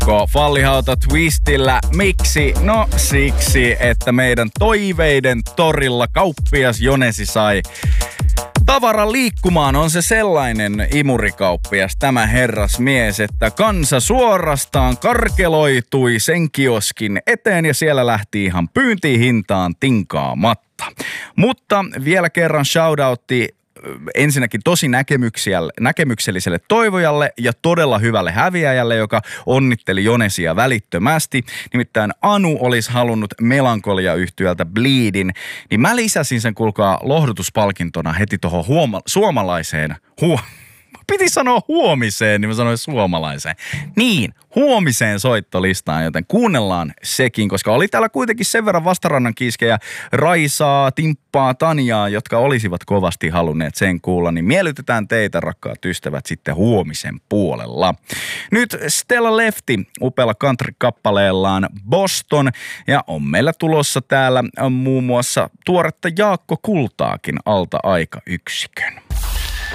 Jaakko Fallihauta twistillä. Miksi? No siksi, että meidän toiveiden torilla kauppias Jonesi sai tavaran liikkumaan. On se sellainen imurikauppias, tämä herrasmies, että kansa suorastaan karkeloitui sen kioskin eteen ja siellä lähti ihan pyyntihintaan tinkaamatta. Mutta vielä kerran shoutoutti ensinnäkin tosi näkemykselliselle toivojalle ja todella hyvälle häviäjälle, joka onnitteli Jonesia välittömästi. Nimittäin Anu olisi halunnut Melankolia-yhtyöltä Bleedin, niin mä lisäsin sen, kuulkaa, lohdutuspalkintona heti tuohon suomalaiseen piti sanoa huomiseen, niin mä sanoin suomalaiseen. Niin, huomiseen soittolistaan, joten kuunnellaan sekin, koska oli täällä kuitenkin sen verran vastarannan kiiskejä Raisaa, Timppaa, Tanjaa, jotka olisivat kovasti halunneet sen kuulla, niin miellytetään teitä, rakkaat ystävät, sitten huomisen puolella. Nyt Stella Lefty upealla country-kappaleellaan Boston, ja on meillä tulossa täällä muun muassa tuoretta Jaakko Kultaakin alta aikayksikön.